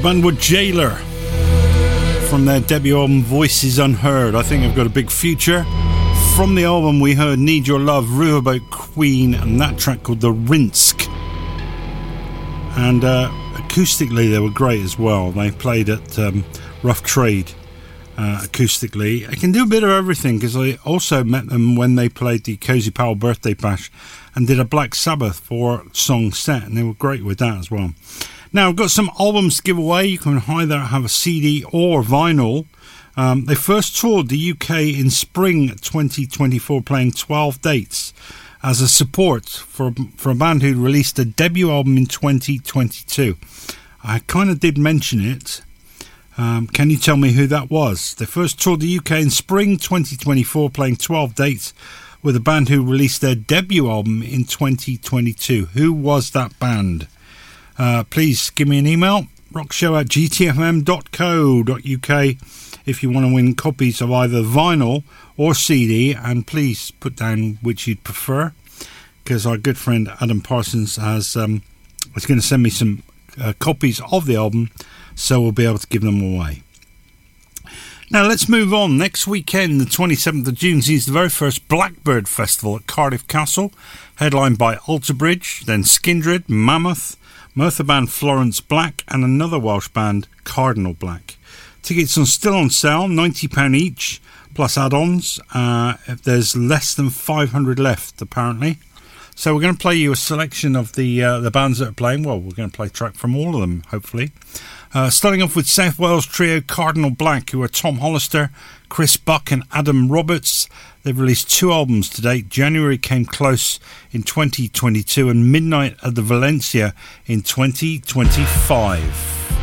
band were Jailer from their debut album Voices Unheard. I think they've got a big future. From the album we heard Need Your Love, Ruhabout Queen, and that track called The Rinsk. And acoustically they were great as well. They played at Rough Trade acoustically. I can do a bit of everything because I also met them when they played the Cozy Powell Birthday Bash and did a Black Sabbath 4-song set, and they were great with that as well. Now, I've got some albums to give away. You can either have a CD or vinyl. They first toured the UK in spring 2024, playing 12 dates as a support for a band who released a debut album in 2022. I kind of did mention it. Can you tell me who that was? They first toured the UK in spring 2024, playing 12 dates with a band who released their debut album in 2022. Who was that band? Please give me an email, rockshow@gtfm.co.uk, if you want to win copies of either vinyl or CD, and please put down which you'd prefer, because our good friend Adam Parsons is going to send me some copies of the album, so we'll be able to give them away. Now let's move on. Next weekend, the 27th of June, sees the very first Blackbird Festival at Cardiff Castle, headlined by Alter Bridge, then Skindred, Mammoth, Merthyr band Florence Black, and another Welsh band, Cardinal Black. Tickets are still on sale, £90 each, plus add-ons. There's less than 500 left, apparently. So we're going to play you a selection of the bands that are playing. Well, we're going to play a track from all of them, hopefully. Starting off with South Wales trio Cardinal Black, who are Tom Hollister, Chris Buck and Adam Roberts. They've released 2 albums to date. January Came Close in 2022 and Midnight at the Valencia in 2025.